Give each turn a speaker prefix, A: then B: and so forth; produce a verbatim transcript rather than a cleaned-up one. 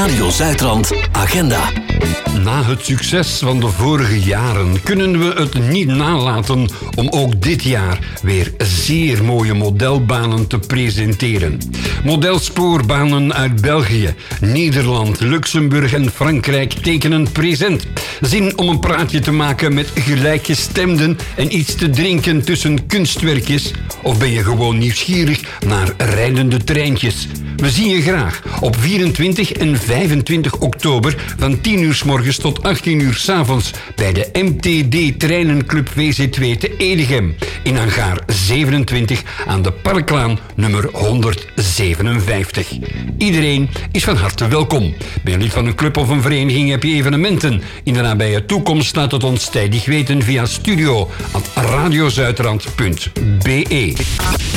A: Radio Zuidrand Agenda.
B: Na het succes van de vorige jaren kunnen we het niet nalaten om ook dit jaar weer zeer mooie modelbanen te presenteren. Modelsporbanen uit België, Nederland, Luxemburg en Frankrijk tekenen present. Zin om een praatje te maken met gelijkgestemden en iets te drinken tussen kunstwerkjes? Of ben je gewoon nieuwsgierig naar rijdende treintjes? We zien je graag op vierentwintig en vijfentwintig oktober van tien uur 's morgens tot achttien uur 's avonds bij de M T D Treinenclub V C twee te Edegem in hangar zevenentwintig aan de Parklaan nummer honderdzevenenvijftig. Iedereen is van harte welkom. Ben je lid van een club of een vereniging, heb je evenementen in de nabije toekomst, laat het ons tijdig weten via studio at radiozuidrand punt be.